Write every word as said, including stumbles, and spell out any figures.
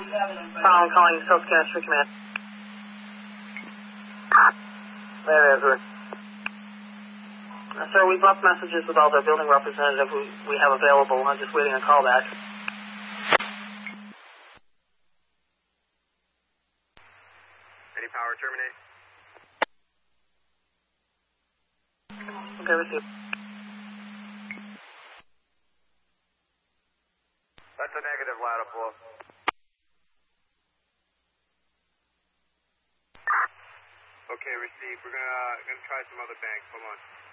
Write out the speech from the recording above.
Following calling South Castro Command. That answer. Uh, sir, we've left messages with all the building representative who we have available. I'm just waiting a call back. Any power terminate? Okay, receive. That's a negative, ladder four. Okay, receive. We're gonna, uh, gonna try some other banks. Hold on.